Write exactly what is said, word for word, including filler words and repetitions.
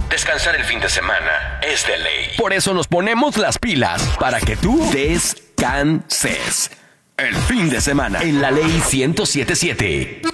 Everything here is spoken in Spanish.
descansar el fin de semana es de ley. Por eso nos ponemos las pilas, para que tú descanses el fin de semana en la Ley ciento siete punto siete.